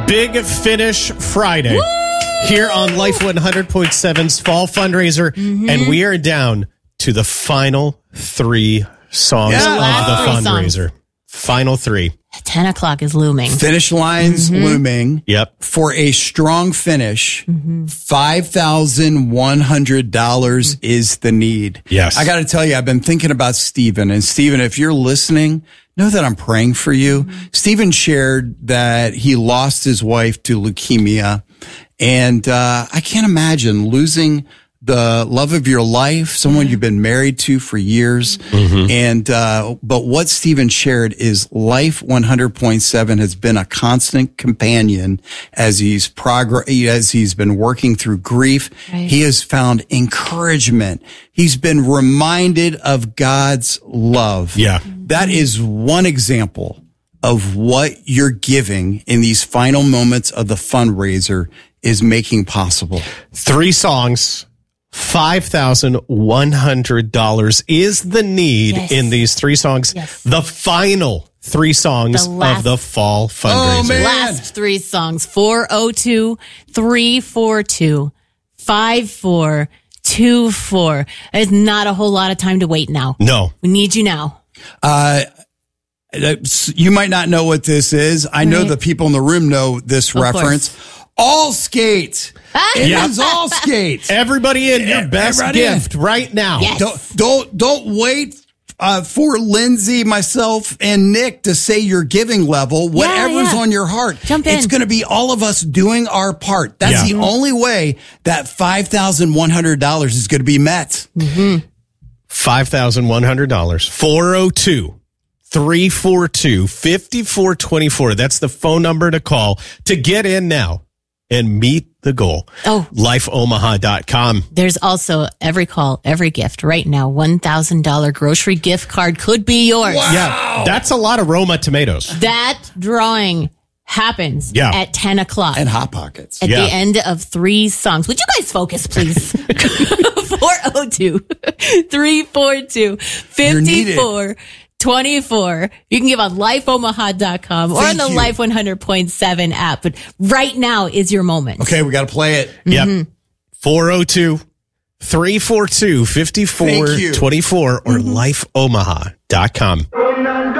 Big Finish Friday here on Life 100.7's Fall Fundraiser. And we are down to the final three songs of the fundraiser. Final three. 10 o'clock is looming. Finish line's looming. Yep. For a strong finish, $5,100 is the need. Yes. I got to tell you, I've been thinking about Stephen. And Stephen, if you're listening, know that I'm praying for you. Stephen shared that he lost his wife to leukemia. And I can't imagine losing the love of your life, someone you've been married to for years. And, but what Stephen shared is Life 100.7 has been a constant companion as he's been working through grief. Right. He has found encouragement. He's been reminded of God's love. Yeah. That is one example of what you're giving in these final moments of the fundraiser is making possible. Three songs. $5,100 is the need in these three songs. Yes. The final three songs of the fall fundraiser. Oh, man. Last three songs, 402-342-5424. There's not a whole lot of time to wait now. No. We need you now. You might not know what this is. I know the people in the room know this reference. All Skate. It is All Skate. Everybody in your best gift right now. Yes. Don't wait for Lindsay, myself, and Nick to say your giving level. Whatever's on your heart. Jump in. It's going to be all of us doing our part. That's the only way that $5,100 is going to be met. $5,100. 402-342-5424. That's the phone number to call to get in now and meet the goal. LifeOmaha.com. There's also every call, every gift right now. $1,000 grocery gift card could be yours. Wow. Yeah, that's a lot of Roma tomatoes. That drawing happens at 10 o'clock. And Hot Pockets. At the end of three songs. Would you guys focus, please? 402-342-5424. You can give on lifeomaha.com or on the Life 100.7 app. But right now is your moment. Okay, we got to play it. Yep. 402-342-5424 or lifeomaha.com.